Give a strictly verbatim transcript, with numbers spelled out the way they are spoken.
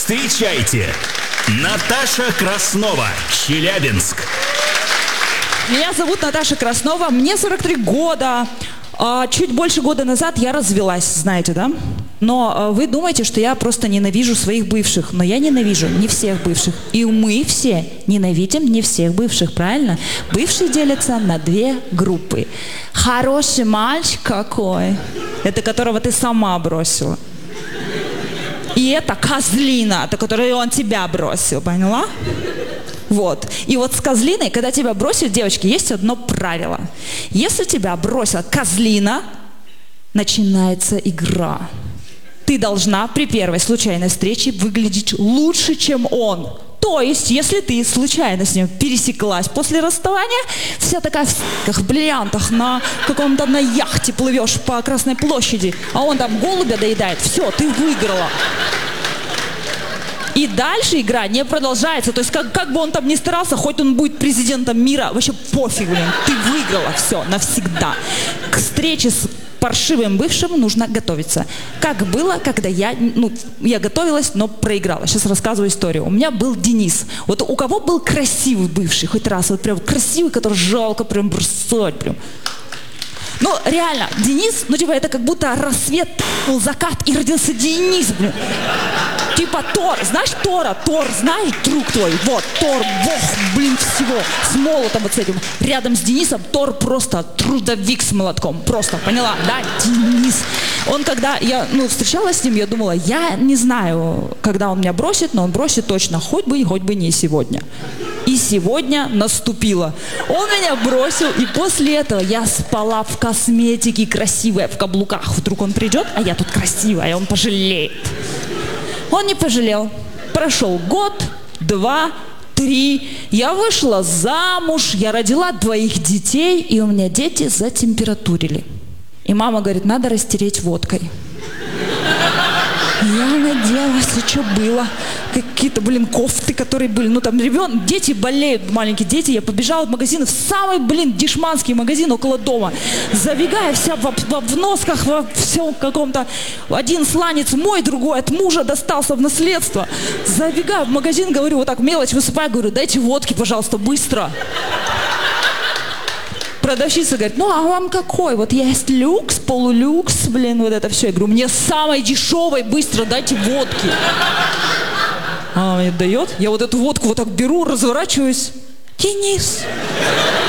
Встречайте, Наташа Краснова, Челябинск. Меня зовут Наташа Краснова, мне сорок три года. Чуть больше года назад я развелась, знаете, да? Но вы думаете, что я просто ненавижу своих бывших. Но я ненавижу не всех бывших. И мы все ненавидим не всех бывших, правильно? Бывшие делятся на две группы. Хороший мальчик какой. Это которого ты сама бросила. И это козлина, это которую он тебя бросил, поняла? Вот. И вот с козлиной, когда тебя бросят, девочки, есть одно правило. Если тебя бросила козлина, начинается игра. Ты должна при первой случайной встрече выглядеть лучше, чем он. То есть, если ты случайно с ним пересеклась после расставания, вся такая в, как в бриллиантах, на каком-то на яхте плывешь по Красной площади, а он там голубя доедает, все, ты выиграла. И дальше игра не продолжается. То есть, как, как бы он там ни старался, хоть он будет президентом мира, вообще пофиг, блин. Ты выиграла, все, навсегда. К встрече с паршивым бывшим нужно готовиться. Как было, когда я, ну, я готовилась, но проиграла. Сейчас рассказываю историю. У меня был Денис. Вот у кого был красивый бывший, хоть раз, вот прям красивый, который жалко прям бросать, прям. Ну, реально, Денис, ну, типа, это как будто рассвет, закат, и родился Денис, блин. Типа Тор, знаешь Тора? Тор, знаешь, друг твой? Вот, Тор, бог, блин, всего. С молотом вот с этим. Рядом с Денисом Тор просто трудовик с молотком. Просто, поняла? Да, Денис. Он когда, я, ну, встречалась с ним, я думала, я не знаю, когда он меня бросит, но он бросит точно, хоть бы, хоть бы не сегодня. И сегодня наступило. Он меня бросил, и после этого я спала в косметике красивая, в каблуках. Вдруг он придет, а я тут красивая, и он пожалеет. Он не пожалел. Прошел год, два, три. Я вышла замуж, я родила двоих детей, и у меня дети затемпературили. И мама говорит, надо растереть водкой. Я наделась, и что было? Какие-то, блин, кофты, которые были. Ну, там ребенок, дети болеют, маленькие дети. Я побежала в магазин, в самый, блин, дешманский магазин около дома. Забегая вся в, в, в носках, во всем каком-то. Один сланец мой, другой от мужа достался в наследство. Забегаю в магазин, говорю, вот так мелочь высыпаю, говорю, дайте водки, пожалуйста, быстро. Продавщица говорит, ну а вам какой? Вот есть люкс, полулюкс, блин, вот это все. Я говорю, мне самой дешевой, быстро дайте водки. Она мне дает, я вот эту водку вот так беру, разворачиваюсь. Денис.